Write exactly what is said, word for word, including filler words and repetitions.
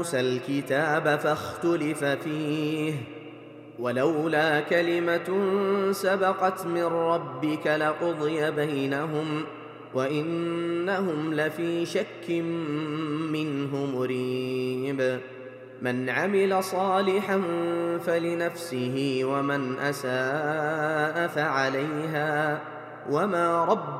موسى الكتاب فاختلف فيه ولولا كلمة سبقت من ربك لقضي بينهم وإنهم لفي شك منه مريب من عمل صالحا فلنفسه ومن أساء فعليها وما ربك